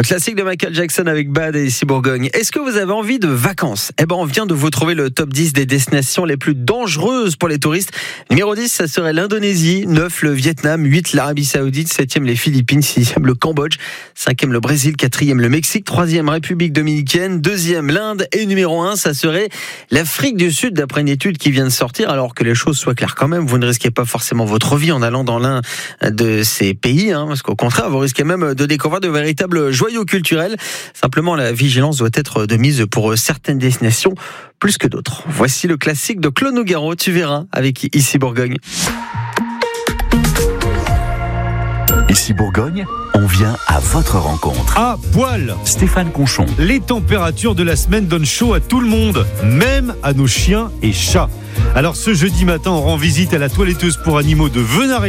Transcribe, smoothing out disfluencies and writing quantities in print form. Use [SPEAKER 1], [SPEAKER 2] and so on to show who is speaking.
[SPEAKER 1] Classique de Michael Jackson avec Bad et ici Bourgogne. Est-ce que vous avez envie de vacances ? On vient de vous trouver le top 10 des destinations les plus dangereuses pour les touristes. Numéro 10, ça serait l'Indonésie, 9 le Vietnam, 8 l'Arabie Saoudite, 7e les Philippines, 6e le Cambodge, 5e le Brésil, 4e le Mexique, 3e République Dominicaine, 2e l'Inde et numéro 1, ça serait l'Afrique du Sud, d'après une étude qui vient de sortir. Alors que les choses soient claires quand même, vous ne risquez pas forcément votre vie en allant dans l'un de ces pays, parce qu'au contraire, vous risquez même de découvrir de véritables joyaux culturels. Simplement, la vigilance doit être de mise pour certaines destinations plus que d'autres. Voici le classique de Claude Nougaro, tu verras, avec Ici Bourgogne.
[SPEAKER 2] Ici Bourgogne, on vient à votre rencontre.
[SPEAKER 3] À poil,
[SPEAKER 2] Stéphane Conchon.
[SPEAKER 3] les températures de la semaine donnent chaud à tout le monde, même à nos chiens et chats. Alors ce jeudi matin, on rend visite à la toiletteuse pour animaux de Venaré.